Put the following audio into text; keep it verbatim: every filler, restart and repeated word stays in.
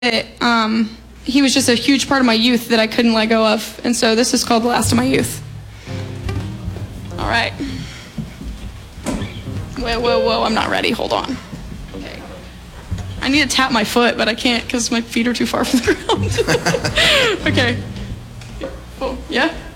it, um, he was just a huge part of my youth that I couldn't let go of. And so this is called The Last of My Youth. All right. Whoa, whoa, whoa, I'm not ready. Hold on. Okay. I need to tap my foot, but I can't because my feet are too far from the ground. Okay. Oh, yeah?